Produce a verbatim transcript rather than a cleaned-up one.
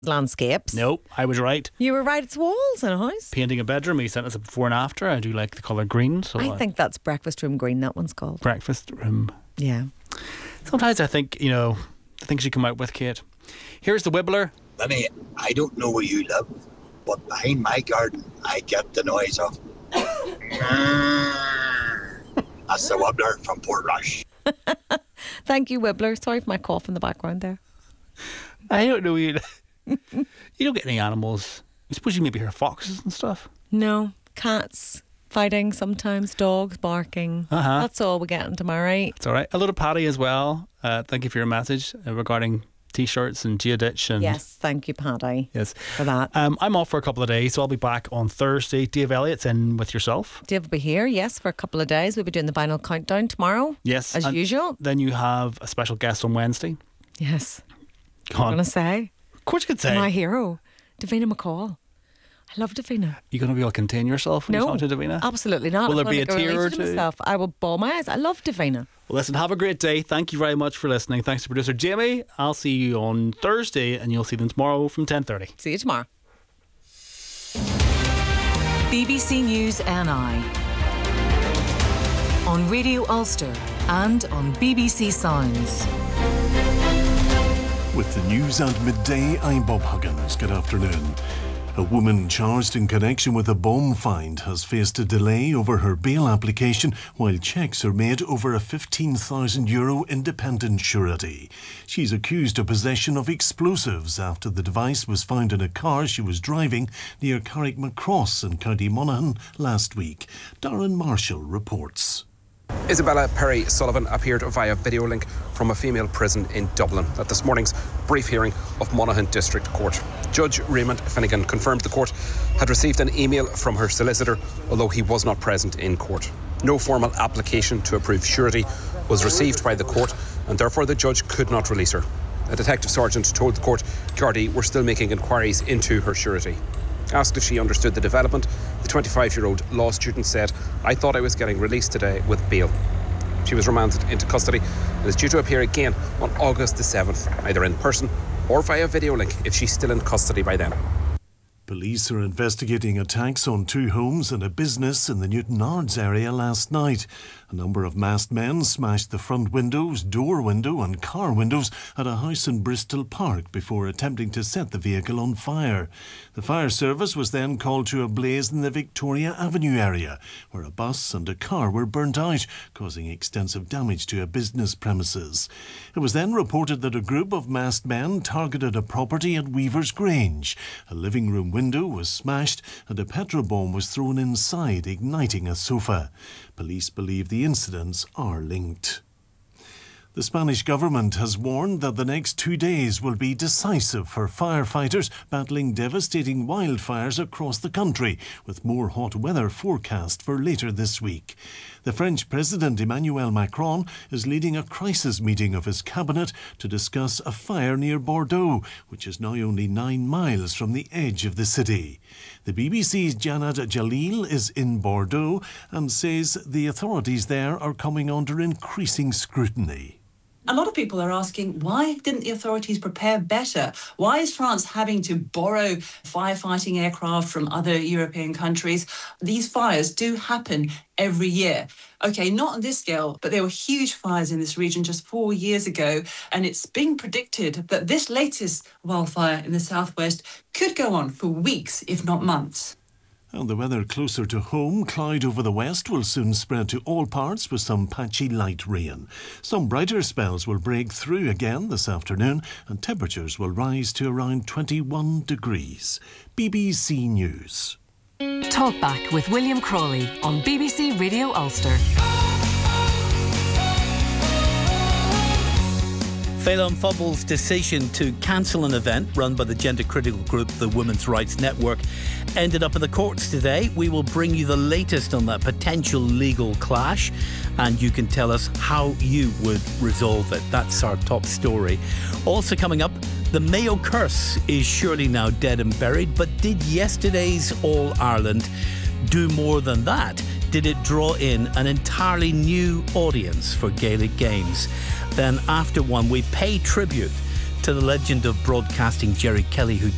landscapes. Nope, I was right. You were right, it's walls in a house. Painting a bedroom, he sent us a before and after. I do like the colour green. So I think that's breakfast room green, that one's called. Breakfast room. Yeah. Sometimes I think, you know, the things you come out with, Kate. Here's the Wibbler. Lenny, I don't know where you live, but behind my garden, I get the noise of... That's the Wibbler from Portrush. Thank you, Wibbler. Sorry for my cough in the background there. I don't know you. You don't get any animals. I suppose you maybe hear foxes and stuff. No, cats fighting sometimes, dogs barking. Uh-huh. That's all we get into, am I right? It's all right. Hello to Paddy as well. Uh, thank you for your message uh, regarding T-shirts and geoditch. And yes, thank you, Paddy. Yes, for that. Um, I'm off for a couple of days, so I'll be back on Thursday. Dave Elliott's in with yourself. Dave will be here, yes, for a couple of days. We'll be doing the vinyl countdown tomorrow. Yes, as usual. Then you have a special guest on Wednesday. Yes. Go on. I'm going to say. Of course you could say. My hero, Davina McCall. I love Davina. You going to be able to contain yourself when no, you talk to Davina? Absolutely not. Will I'm there be a tear or two? Myself. I will bawl my eyes. I love Davina. Well, listen, have a great day. Thank you very much for listening. Thanks to producer Jamie. I'll see you on Thursday, and you'll see them tomorrow from ten thirty. See you tomorrow. B B C News N I on Radio Ulster and on B B C Sounds. With the news at midday, I'm Bob Huggins. Good afternoon. A woman charged in connection with a bomb find has faced a delay over her bail application while checks are made over a fifteen thousand euro independent surety. She's accused of possession of explosives after the device was found in a car she was driving near Carrickmacross in County Monaghan last week. Darren Marshall reports. Isabella Perry Sullivan appeared via video link from a female prison in Dublin at this morning's brief hearing of Monaghan District Court. Judge Raymond Finnegan confirmed the court had received an email from her solicitor, although he was not present in court. No formal application to approve surety was received by the court, and therefore the judge could not release her. A detective sergeant told the court Gardaí were still making inquiries into her surety. Asked if she understood the development, the twenty-five-year-old law student said, "I thought I was getting released today with bail." She was remanded into custody and is due to appear again on August the seventh, either in person or via video link if she's still in custody by then. Police are investigating attacks on two homes and a business in the Newtownards area last night. A number of masked men smashed the front windows, door window and car windows at a house in Bristol Park before attempting to set the vehicle on fire. The fire service was then called to a blaze in the Victoria Avenue area, where a bus and a car were burnt out, causing extensive damage to a business premises. It was then reported that a group of masked men targeted a property at Weaver's Grange. A living room window was smashed and a petrol bomb was thrown inside, igniting a sofa. Police believe the incidents are linked. The Spanish government has warned that the next two days will be decisive for firefighters battling devastating wildfires across the country, with more hot weather forecast for later this week. The French President Emmanuel Macron is leading a crisis meeting of his cabinet to discuss a fire near Bordeaux, which is now only nine miles from the edge of the city. The B B C's Janad Jalil is in Bordeaux and says the authorities there are coming under increasing scrutiny. A lot of people are asking, why didn't the authorities prepare better? Why is France having to borrow firefighting aircraft from other European countries? These fires do happen every year. OK, not on this scale, but there were huge fires in this region just four years ago, and it's being predicted that this latest wildfire in the southwest could go on for weeks, if not months. And the weather closer to home, cloud over the west will soon spread to all parts with some patchy light rain. Some brighter spells will break through again this afternoon and temperatures will rise to around twenty-one degrees. B B C News. Talkback with William Crawley on B B C Radio Ulster. Phelan Fubble's decision to cancel an event run by the gender critical group the Women's Rights Network ended up in the courts today. We will bring you the latest on that potential legal clash, and you can tell us how you would resolve it. That's our top story. Also coming up, the Mayo curse is surely now dead and buried, but did yesterday's All-Ireland do more than that? Did it draw in an entirely new audience for Gaelic games? Then after one, we pay tribute to the legend of broadcasting Jerry Kelly, who